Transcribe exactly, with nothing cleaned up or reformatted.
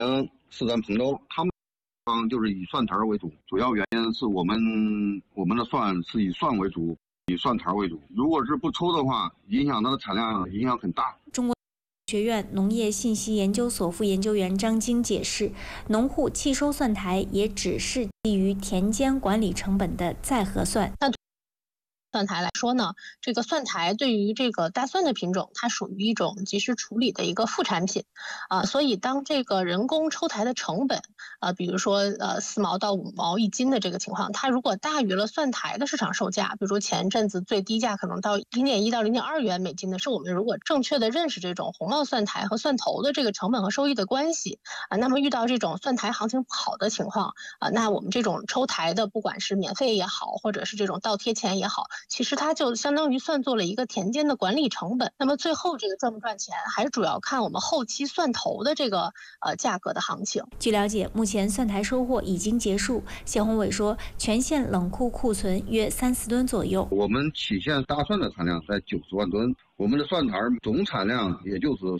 嗯，是咱彭州，他们方就是以蒜头为主，主要原因是我们我们的蒜是以蒜为主，以蒜头为主。如果是不抽的话，影响它的产量，影响很大。 中国学院农业信息研究所副研究员张晶解释，农户弃收蒜苔也只是基于田间管理成本的再核算。 蒜苔来说呢，这个蒜苔对于这个大蒜的品种，它属于一种及时处理的一个副产品，啊，所以当这个人工抽苔的成本，啊，比如说呃四毛到五毛一斤的这个情况，它如果大于了蒜苔的市场售价，比如说前阵子最低价可能到零点一到零点二元每斤的，是我们如果正确的认识这种红帽蒜苔和蒜头的这个成本和收益的关系啊，那么遇到这种蒜苔行情不好的情况啊，那我们这种抽苔的，不管是免费也好，或者是这种倒贴钱也好，其实它就相当于算作了一个田间的管理成本。那么最后这个赚不赚钱，还是主要看我们后期蒜头的这个呃价格的行情。 据了解，目前蒜苔收获已经结束。谢宏伟说，全县冷库库存约三四吨左右。 我们杞县大蒜的产量在九十万吨，我们的蒜苔总产量也就是